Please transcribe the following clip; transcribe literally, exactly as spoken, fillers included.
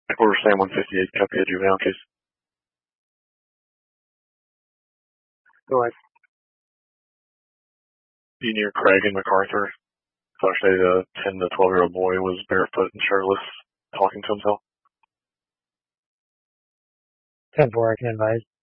Order Sam one fifty-eight, copy a juvenile case. Go ahead. Be near Craig and MacArthur. Actually, the ten to twelve year old boy was barefoot and shirtless, talking to himself. ten four, I can advise.